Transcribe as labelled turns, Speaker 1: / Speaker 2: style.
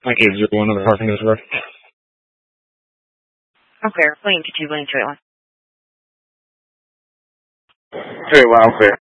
Speaker 1: Like 801 of the Harkness Road.
Speaker 2: I'm clear. William 22, William 281.
Speaker 3: 281, I'm clear.